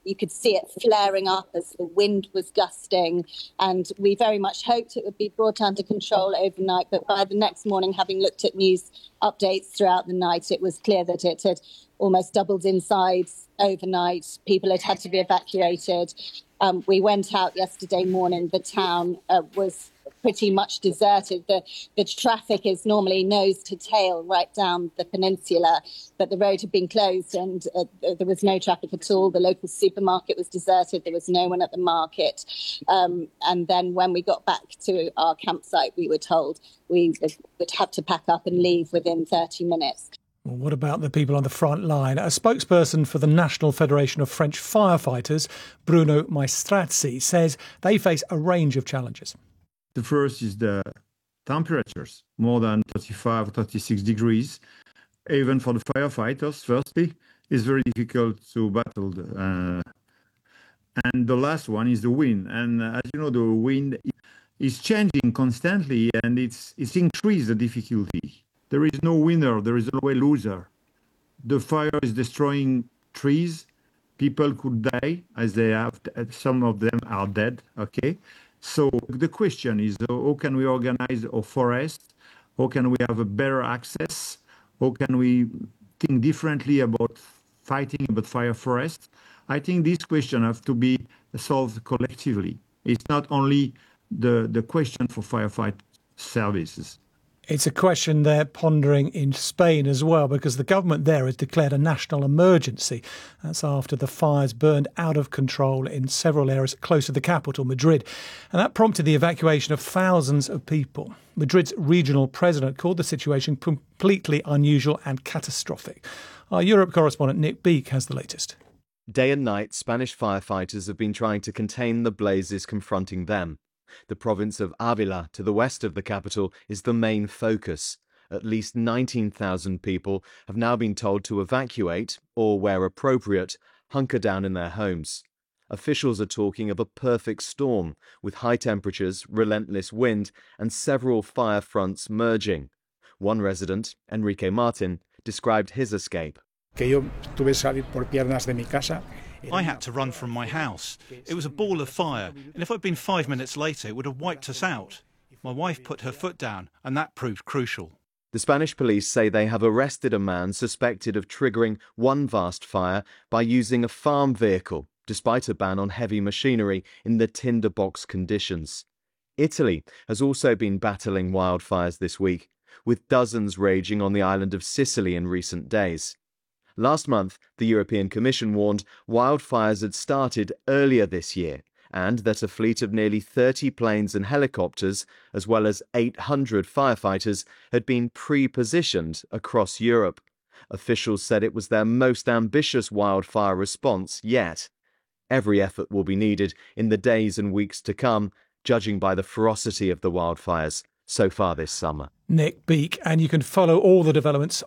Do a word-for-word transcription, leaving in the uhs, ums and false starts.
you could see it flaring up as the wind was gusting. And we very much hoped it would be brought under control overnight. But by the next morning, having looked at news updates throughout the night, it was clear that it had almost doubled in size overnight. People had had to be evacuated. Um, we went out yesterday morning. The town uh, was pretty much deserted. The, the traffic is normally nose to tail right down the peninsula, but the road had been closed and uh, there was no traffic at all. The local supermarket was deserted. There was no one at the market. Um, and then when we got back to our campsite, we were told we would have to pack up and leave within thirty minutes. Well, what about the people on the front line? A spokesperson for the National Federation of French Firefighters, Bruno Maestrazzi, says they face a range of challenges. The first is the temperatures, more than thirty-five, thirty-six degrees. Even for the firefighters, firstly, it's very difficult to battle. Uh, and the last one is the wind. And uh, as you know, the wind is changing constantly and it's, it's increased the difficulty. There is no winner, there is always a loser. The fire is destroying trees. People could die, as they have, some of them are dead, okay? So the question is, how can we organize our forest? How can we have a better access? How can we think differently about fighting about fire forests? I think these questions have to be solved collectively. It's not only the, the question for firefight services. It's a question they're pondering in Spain as well, because the government there has declared a national emergency. That's after the fires burned out of control in several areas close to the capital, Madrid. And that prompted the evacuation of thousands of people. Madrid's regional president called the situation completely unusual and catastrophic. Our Europe correspondent Nick Beake has the latest. Day and night, Spanish firefighters have been trying to contain the blazes confronting them. The province of Avila, to the west of the capital, is the main focus. At least nineteen thousand people have now been told to evacuate, or where appropriate, hunker down in their homes. Officials are talking of a perfect storm, with high temperatures, relentless wind, and several fire fronts merging. One resident, Enrique Martin, described his escape. I had to run from my house. It was a ball of fire, and if I'd been five minutes later, it would have wiped us out. My wife put her foot down, and that proved crucial. The Spanish police say they have arrested a man suspected of triggering one vast fire by using a farm vehicle, despite a ban on heavy machinery in the tinderbox conditions. Italy has also been battling wildfires this week, with dozens raging on the island of Sicily in recent days. Last month, the European Commission warned wildfires had started earlier this year and that a fleet of nearly thirty planes and helicopters, as well as eight hundred firefighters, had been pre-positioned across Europe. Officials said it was their most ambitious wildfire response yet. Every effort will be needed in the days and weeks to come, judging by the ferocity of the wildfires so far this summer. Nick Beake, and you can follow all the developments